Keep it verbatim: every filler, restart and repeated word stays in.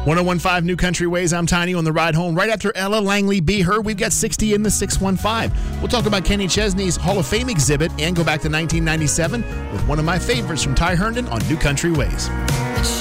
one oh one five New Country Ways. I'm Tiny on the ride home. Right after Ella Langley Be Her, we've got sixty in the six one five. We'll talk about Kenny Chesney's Hall of Fame exhibit and go back to nineteen ninety-seven with one of my favorites from Ty Herndon on New Country Ways.